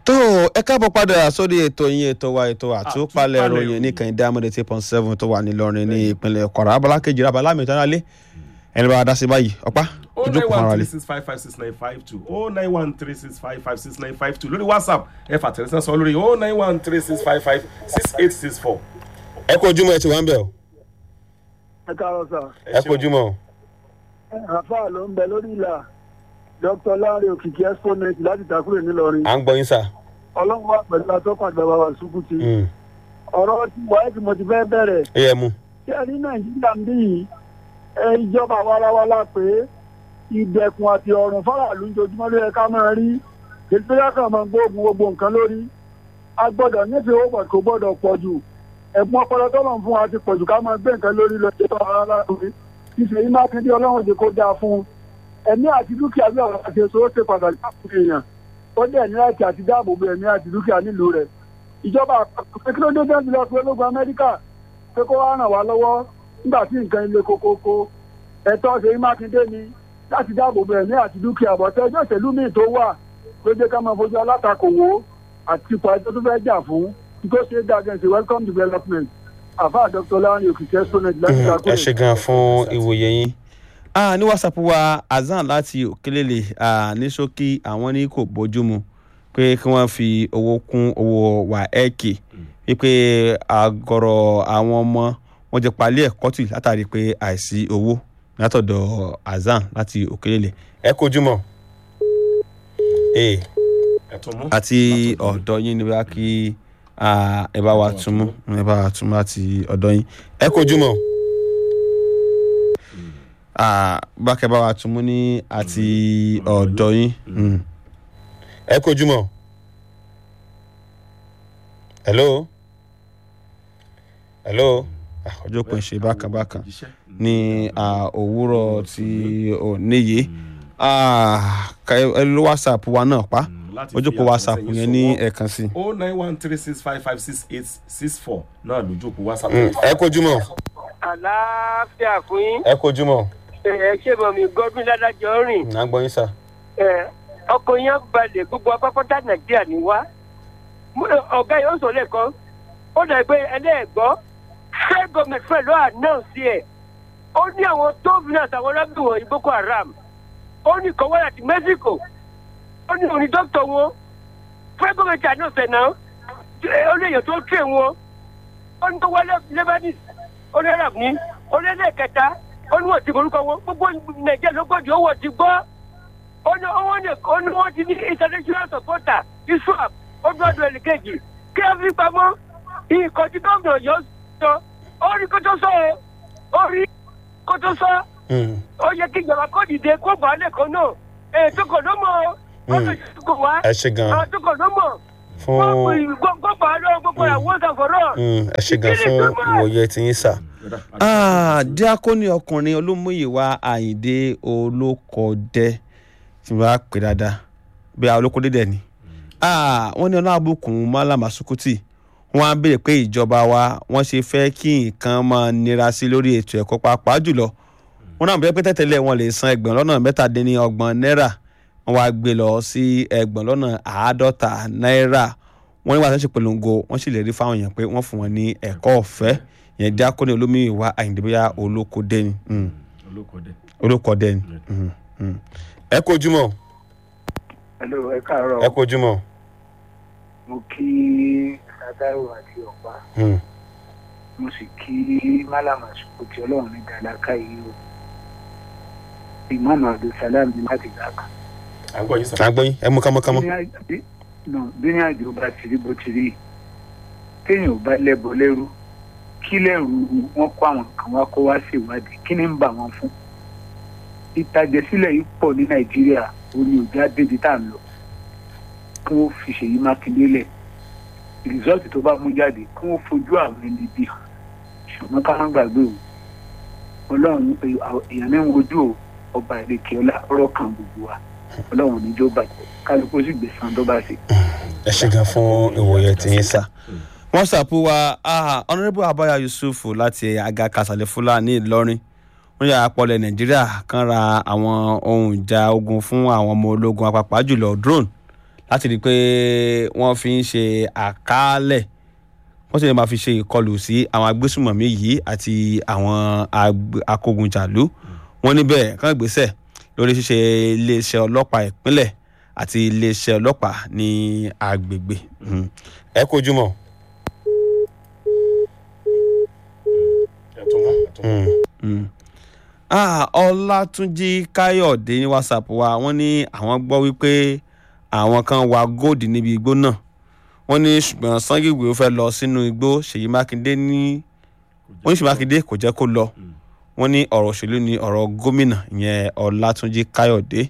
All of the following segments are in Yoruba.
tó ẹ káàbọ̀ padà sórí ètò yín ètò wa ètò àtúpalẹ̀ ìròyìn ní kẹ́hìndé amúdé 8.7 tó wà nílọrin ní ìpínlẹ̀ Kwara abala kejì abala mi tán lálẹ́ ẹni bá wa dá sí báyìí ọ̀pá ojókòó ara rẹ̀. 09136556952 09136556952 lórí WhatsApp ẹ fàtẹ̀rẹ́sẹ̀ sọ lórí 09136556864. ẹ kú ojúmọ́ ẹ ti wá ń bẹ̀ o. ẹ káàárọ̀ sà. ẹ kú ojúmọ́ o. àfáà ló ń bẹ lórí ìlà Dr. Lanre Òkìkí exponent láti Ìtàkùrẹ́ nílọrin. à ń gbọ́ yín sà. Ọlọ́run wà pẹ̀lú atọ́kùn àgbàbà wa Sukuti. ọ̀rọ̀ tí wọ́n ti mo ti fẹ́ bẹ̀rẹ̀. ẹ yẹ mu. ṣé ní Nàìjíríà ń bí yìí ìjọba warawala pé ìdẹ̀kùn àti ọ̀rùn fáráàlú ojoojúmọ́ ló yẹ ká máa rí kìtìlẹ́ kan máa gbóògùn gbogbo nǹkan lórí. a gbọ́dọ̀ nífẹ̀ẹ́ owó pọ̀ kò gbọ́dọ̀ pọ̀ jù. ẹ̀bùn ọpọlọ tọ́lọ̀ fún wa ti pọ̀ jù ká máa gbé nǹkan lórí lọ sí ọ̀rọ̀ aláàbò. ìṣèyí Mákindé Ọlọ́run ti kó dáa fún un. ẹ̀mí àti dúkìá bí ọ̀rọ̀ àti èso ó ṣe pàtàkì láàbò èèyàn. ó dẹ̀ ní láti àti dáàbò bo ẹ̀mí àti dúkìá nílùú rẹ̀. ìjọba àpapọ̀ kí ló dé bẹ́ẹ̀ lọ pé ológun Amẹ́ríkà pé kó wá ràn wá lọ́wọ́ nígbà tí nǹkan ilé kókókó. ẹ̀tọ́ Ṣèyí Mákindé ni láti dáàbò bo ẹ̀mí àti dúkìá bọ̀tẹ́ ẹjọ́ ìṣèlú míì tó wà ló jẹ́ ká máa fojú alátakò wò àti ipò àìsàn tó fẹ́ jà fún tó ṣe é dàgẹ̀ǹsì welcome development àfáà Dr. Lanre Òkìkí exponent láti Ìtàkùrẹ́. ẹ ṣe gan fún ìwòye yín. ní WhatsApp wa Azan láti Òkèlèlè ní ṣókí àwọn ní kò bójúmu pé kí wọ́n fi owó kún owó WAEC wípé àgọ̀rọ̀ àwọn ọmọ wọn jẹ palẹ̀ ẹ̀kọ́ tì látàrí pé àìsí owó látọ̀dọ̀ Azan láti Òkèlèlè. ẹ kojúmọ́ àti ọ̀dọ̀ yín ni wá kí ẹ bá wa túmú àti ọ̀dọ̀ yín. ẹ kojúmọ́ bákẹ́ bá wa túmú ní àti ọ̀dọ̀ yín. ẹ kojúmọ́. hello ọjọ́ kan ṣe bákan ní òwúrọ̀ tí ò níye ló WhatsApp wa náà pa ojúpọ̀ WhatsApp yẹn ní ẹ̀kan sí. 09136556864 náà lójúpọ̀ WhatsApp. ẹ kojúmọ́. àlàáfíà fún yín. ẹ kojúmọ́. ẹ ṣé bọ̀ mi Godwin Ládàjọ́ rìn. à ń gbọ́ yín sà. ọkọ̀ yẹn balẹ̀ gbogbo apápátá Nàìjíríà ní wá. ọ̀gá yóò sọ lẹ́ẹ̀kan ó dà pé ẹlẹ́ẹ̀gbọ́ fẹ́ gọ́ọ̀mẹ̀tì fẹ́ lọ́wọ́ ànáùsì ẹ̀ ó ní àwọn tóbìnrin àtàwọn ọlọ́gbìn wọ̀nyí Boko Haram ó ní kọ́wọ́ láti Mexico ó ní òní dókítà wọn fẹ́ gọ́ọ̀mẹ̀tì ànáùsì ẹ̀ náà ó lè yàn tó tẹ̀ wọn ó ní tó wá Lebanese ó ní Arab ní ó ní ẹlẹ́ẹ̀kẹta ó ní wọ́n ti borúkọ wọn gbogbo Nàìjíríà lógójì ó wọ́n ti gbọ́ ó ní wọ́n ti ní international supporter ISWAP ó ní ọdún ẹnìkejì kí wọ́n fi pamọ́ ìkọ̀ tí gómìnà yóò sọ ó rí kó tó sọ ó yẹ kí ìjọba kó dìde kó bàá lẹ́kọ̀ọ́ náà ètò kò ló mọ̀ ó tó kò wá ẹ ṣe gan àwọn tó kò ló mọ̀ gbogbo bàá lọ gbogbo àwọn sàfọ̀rọ̀. ẹ ṣe gan fún ìwòye tí yín sà. díákónì ọkùnrin Olúmúyìwá Àyìndé Olókọdẹ tí wọ́n á pè dáadáa bí i Olókọdẹ dẹ̀ ni wọ́n ní ọlọ́àbùkún Mallam Sukuti wọ́n á béèrè pé ìjọba wa wọ́n ṣe fẹ́ kí nǹkan máa nira sí lórí ètò ẹ̀kọ́ pàápàá jùlọ wọ́n náà bẹ̀rẹ̀ pé tẹ́tẹ́lẹ̀ wọn lè san $1,730 wọ́n wá gbé lọ sí $1,50 náírà wọ́n ní wàá ṣe polongo wọ́n sì lè rí fáwọn èèyàn pé wọ́n fún wọn ní ẹ̀kọ́ ọ̀fẹ́ yẹn Díákónì Olúmúyìwá Àyìndé bóyá Olókọdẹ ni. Olókọdẹ ni. ẹ kojúmọ́. hello ẹ káàárọ̀. ẹ kojúmọ́. mo kí Adáwò àti ọ̀pá mo sì kí Mallam Sukuti Ọlọ́run ní gàdákà yìí o Imam Abdulsalam ní láti gbàgbà. àgbọ̀yìn ẹ mú kámọ́kámọ́. bí ní àjò bá ti rí bó ti rí téèyàn ò bá lẹ́bọ lẹ́rú kí lẹ́rù wọn kó àwọn kan wá kó wá ṣèwádìí kí ni ń bà wọ́n fún. ìtàjẹ̀sílẹ̀ yìí pọ̀ ní Nàìjíríà orí òjá débi tá à ń lọ kí wọ́n fi Ṣèyí Mákindé lẹ̀ rìsọ́ọ̀tì tó bá mú jáde kí wọ́n fojú àwọn ẹni bí ṣùgbọ́n ká má gbàgbé o Ọlọ́run èèyàn ní ń wojú o ọba ìlẹ̀kẹ̀ ọ̀rọ̀ kan gbogbo wa Ọlọ́run níjó bàjẹ́ kálukú sì gbèsàn tó bá ṣe. ẹ ṣe gan fún ìwòye tí yín sà. wọ́n ṣàpò wa Honourable Abaya Yusuf láti Aga Kasale Fúlàní Ìlọrin wọ́n yà apọ̀lẹ̀ Nàìjíríà kan ra àwọn ohun ìjà ogun fún àwọn ọmọ ológun apapà jùlọ drone láti rí i pé wọ́n fi ń ṣe àkálẹ̀ wọ́n sì lè máa fi ṣe ìkọlù sí àwọn agbésùmọ̀mí yìí àti àwọn akógunjàlú wọ́n níbẹ̀ kán gbèsè lórí ṣíṣe iléeṣẹ́ ọlọ́pàá ìpínlẹ̀ àti iléeṣẹ́ ọlọ́pàá ní agbègbè. Ẹ kú ojúmọ́. Ọlátúnjí Káyọ̀dé ní WhatsApp wa wọ́n ní àwọn gbọ́ wípé àwọn kan wa góòdì níbi igbó náà wọ́n ní ṣùgbọ́n Sunday Igboho fẹ́ lọ sínú igbó Ṣèyí Mákindé kò jẹ́ kó lọ wọ́n ní ọ̀rọ̀ òṣèlú ní ọ̀rọ̀ gómìnà ìyẹn Ọlátúnjí Káyọ̀dé.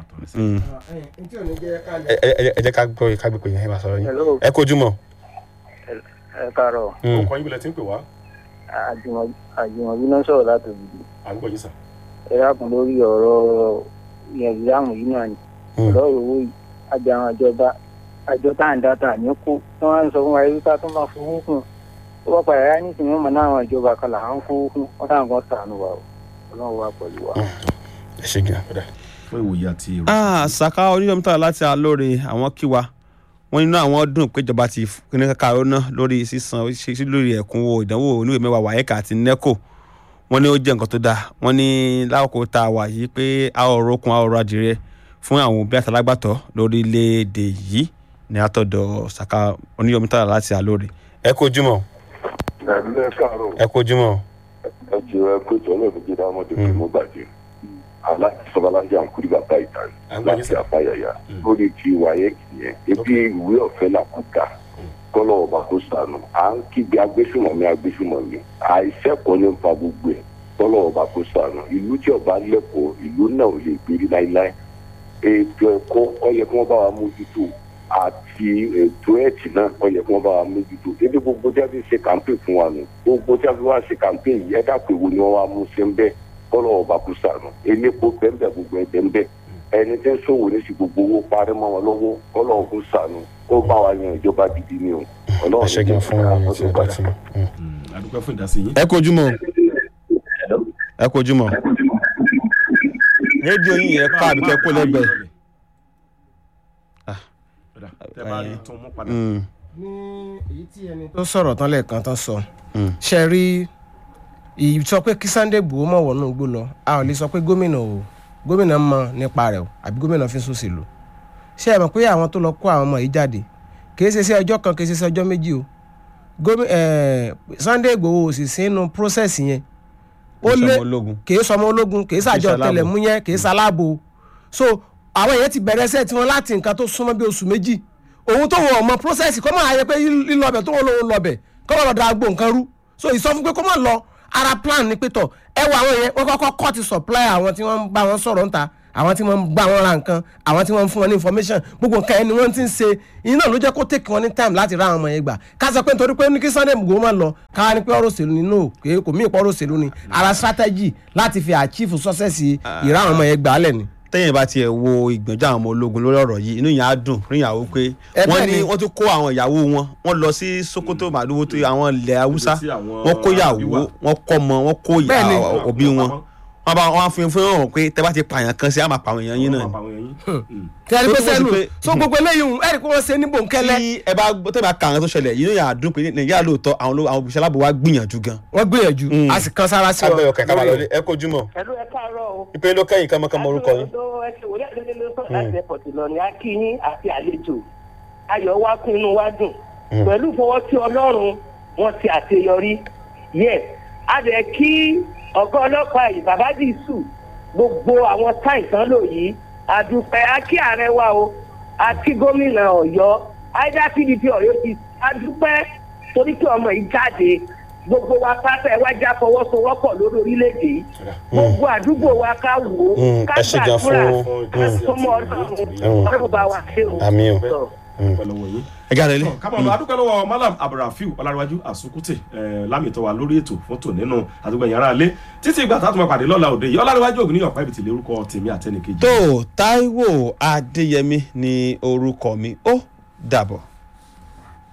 ẹ jẹ́ ká gbé pé yẹn máa sọ̀rọ̀ yín. Ẹ kú ojúmọ́. Ẹ káàárọ̀. ọkọ yín bẹ̀rẹ̀ tí ń pè wá. Àjùmọ̀bí náà sọ̀rọ̀ láti òbí. à ń gbọ́ yín sà. Ẹ dákun lórí ọ̀rọ̀ ìyẹ̀wìláàmù yìí náà ni. ọ̀rọ̀ owó yìí àjọ àwọn ìjọba àjọ táǹdàtà ní kó tí wọ́n ń sọ fún wa yìí ká tó máa fowó kún ó wá padà yá nísìnyí wọ́n mọ̀ náà àwọn ìjọba kan là ń fowó kún wọ́n táwọn kan sànù wa o Ọlọ́run wà pẹ̀lú wa. Ẹ ṣe gan. fún ìwòye àti èrò. Saka oníyọmítà láti Alóore àwọn kí wa wọ́n nínú àwọn dùn péjọba ti ní kàkàrọ náà lórí sísan lórí ẹ̀kúnwó ìdánwò oníwèé mẹ́wàá WAEC àti NECO wọ́n ní ó jẹ́ nǹkan tó dáa wọ́n ní lákòókò tá a wà yìí pé a ò rókun a ò rọ adìrẹ fún àwọn òbí àtàlágbàtọ́ lórílẹ̀‐èdè yìí ní àtọ̀dọ̀ Saka oníyọmítà láti Alóore. Ẹ kú ojúmọ́. Ẹ káàárọ̀. Ẹ kú ojúmọ́. Ẹ jẹ́ ẹ pé tọ́lọ̀ mi jẹ́ dáhùn tó kí mo bàjẹ́. Aláìsọ̀bálàjà ń kúrò bàbá ìtàn láti àbáyàyà lórí ti WAEC yẹn. Ebi ìwé ọ̀fẹ́ làkúta kọ́lọ̀ ọba kó sànù. À ń kígbe agbésùmọ̀mí. Àìsẹ́kọ̀ọ́ ní nfa gbogbo ẹ̀ kọ́lọ̀ ọba kó sànù. Ìlú tí ọba lẹ́kọ̀ọ́ ìlú náà ò lè gbérí láíláí. Ètò ẹ̀kọ́ ó yẹ kí wọ́n bá wa mójútó àti ètò ẹ̀tì náà ó yẹ kí wọ́n bá wa mójútó. Ebi gbogbo tí a fi ṣe campaign fún wa nù. Gbogbo tí a fi wá ṣe campaign yìí ẹ̀dá pé wo ni wọ́n wá mú sí ń bẹ́ẹ̀ kọ́lọ̀ ọba kó sànù. Elépo bẹ́ẹ̀ gbogbo ẹ̀ bẹ́ẹ̀ ẹni tí ń ṣòwò ní sí gbogbo owó parí mọ́ wọn lọ́wọ́ kọ́lọ̀ kó sànù kó bá wa yan ìjọba gidi ni o. Ẹ ṣe gan fún àwọn tí ó bá ti mọ̀. àdúgbò fún ìdásí yín. Ẹ kú ojúmọ́. Ẹ kú ojúmọ́. Rédíò yín yẹn ká àbíkẹ́ kó lẹ́gbẹ̀ẹ́. tẹ́ bá rí tún mú padà. ní èyí tí ẹni tó sọ̀rọ̀ tán lẹ́ẹ̀kan tán sọ ṣe rí ìsọ pé kí Sunday Igboho mọ̀ wọnú igbó lọ a ò lè sọ pé gómìnà mọ̀ nípa rẹ̀ o àbí gómìnà fi sòṣèlú ṣé ẹ mọ̀ pé àwọn tó lọ kó àwọn ọmọ yìí jáde kì í ṣe sí ọjọ́ kan kì í ṣe sí ọjọ́ méjì o Sunday Igboho ò sì sínú process yẹn ó lé kì í sọmọ ológun kì í ṣàjọ ọ̀tẹlẹ̀múyẹ́ kì í ṣaláàbò so àwọn èèyàn ti bẹ̀rẹ̀ ṣẹ́ tiwọn láti nǹkan tó súnmọ́ bí oṣù méjì òun tó wọ̀ ọmọ process kọ́ máa yẹ pé lílọ́bẹ̀ tó wọ́n lòun lọ́bẹ̀ kọ́ máa lọ da gbó nǹkan rú so ìsọfún pé kó máa lọ ara plan ni pé tọ̀ ẹ wọ àwọn yẹn wọ́n kọ́kọ́ cut supply àwọn tí wọ́n ń bá wọn sọ̀rọ̀ ńta àwọn tí wọ́n ń bá wọn ra nǹkan àwọn tí wọ́n ń fún wọn ní information gbogbo nǹkan ẹni wọ́n ti ń ṣe iná ló jẹ́ kó take wọn ní time láti ra àwọn ọmọ yẹn gbà ká sọ pé nítorí pé ní kí Sunday Igboho máa lọ káwá ní pé ọ̀rọ̀ òṣèlú ni no kò mí ìpọ̀ ọ̀rọ̀ òṣèlú ni ara strategy láti fi achieve success ìra àwọn ọmọ yẹn gbà á lẹ̀ ni. Tẹ́yìn bá tiẹ̀ wo ìgbìyànjú àwọn ọmọ ológun lórí ọ̀rọ̀ yìí inú yẹn á dùn fún ìyàwó pé wọ́n ní wọ́n tún kó àwọn ìyàwó wọn lọ sí Sokoto Màdúwó tó àwọn ilẹ̀ Haúsá wọ́n kó ìyàwó wọ́n kọ́ ọmọ wọ́n kó òbí wọn wọ́n bá wọn fún hàn pé tẹ́ bá ti pààyàn kan sí àmà pàwọn èèyàn yín náà ni. kẹ́rì pé sẹ́nu so gbogbo eléyìí ẹ̀rì pé wọ́n ṣe ní bòńkẹ́lẹ́. tí ẹ bá tẹ́ bá kà àwọn tó ṣẹlẹ̀ yìí yóò dùn pé Nàìjíríà lóòótọ́ àwọn òbíṣẹ́ aláàbò wa gbìyànjú gan. wọ́n gbìyànjú a sì kan sára sí ọ. abẹ́yọ̀ kẹ̀kẹ́ bá lọlé ẹ kó jùmọ̀. ẹ̀lú ẹ káàárọ̀ o. ìpè ló kẹ́yìn kánmọ́kánmọ́ orúkọ yín. láti ẹ̀pọ̀ tí lọ ní akínyín àti àlejò ayọ̀ wa kún inú wa dùn pẹ̀lú ìfọwọ́sí Ọlọ́run wọn ti àṣeyọrí yes a dẹ̀ kí ọ̀gá ọlọ́pàá yìí bàbá dìísù gbogbo àwọn táìsàn lò yìí àdúpẹ́ akí ààrẹ wa o àti gómìnà Ọ̀yọ́ àìdá PDP Ọ̀yọ́ ti àdúpẹ́ torí kí ọmọ yìí jáde gbogbo wa pátá ẹ wá já fọwọ́sowọ́pọ̀ lórí orílẹ̀-èdè yìí gbogbo àdúgbò wa ká wò ó ká gbàdúrà ká sọmọ Ọlọ́run bá wa ṣe o. àmín o. ẹ jáde lé. kábọ̀ adúpẹ́ lọ́wọ́ Malam Abdulrafiu Ọlárẹ̀wájú Àsùkùtì lámìtọ́ wa lórí ètò fún tò nínú àdúgbò yàrá alẹ́ títí ìgbà tá a tún máa pàdé lọ́la òde yìí Ọlárẹ̀wájú ògùn ní ọ̀pá ibi tí lórúkọ tèmi àtẹnìkejì. tó Táíwò Adéyẹmí ni orúkọ mi ó dàbọ̀.